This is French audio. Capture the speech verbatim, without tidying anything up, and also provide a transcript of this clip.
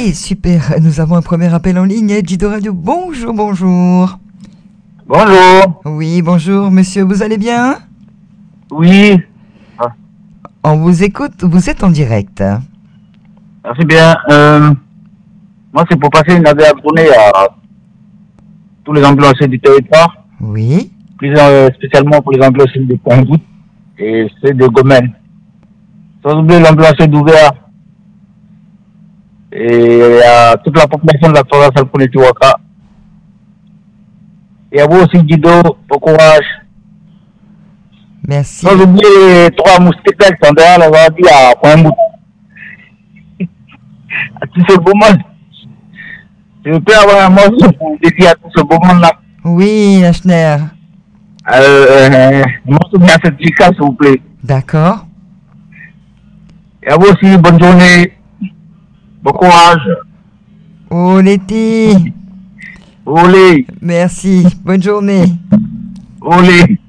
Et super, nous avons un premier appel en ligne. Gido Radio, bonjour, bonjour. Bonjour. Oui, bonjour, monsieur, vous allez bien? Oui. Ah, On vous écoute, vous êtes en direct. merci bien. Euh, moi, c'est pour passer une agréable journée à tous les ambulanciers du territoire, Oui, plus euh, spécialement pour les ambulanciers de Congout et ceux de Gomène. Sans oublier l'ambulancier d'Ouvert et à toute la population de la province Alpone-Tiwaka. Et à vous aussi, Guido, bon courage. merci. Sans oublier les trois mousquetaires qui sont derrière la Wadi à Congout. À tout ce beau monde. Je peux avoir un morceau pour dédier à tout ce beau monde-là. Oui, Ashner. Euh, un morceau bien certificat, s'il vous plaît. D'accord. Et à vous aussi, bonne journée. Bon courage. Oh, Letty. Olé. Merci, bonne journée. Olé.